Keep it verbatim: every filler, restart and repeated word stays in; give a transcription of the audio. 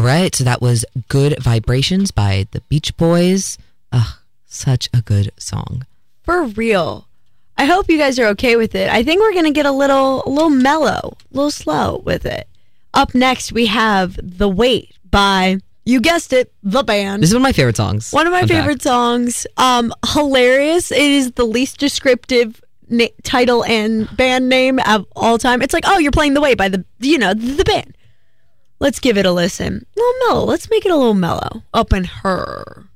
All right, so that was Good Vibrations by the Beach Boys. Ugh, such a good song. For real. I hope you guys are okay with it. I think we're going to get a little, a little mellow, a little slow with it. Up next, we have The Wait by, you guessed it, The Band. This is one of my favorite songs. One of my favorite fact. songs. Um, hilarious. It is the least descriptive na- title and band name of all time. It's like, oh, you're playing The Wait by the, you know, the band. Let's give it a listen. A little mellow. Let's make it a little mellow. Up in her.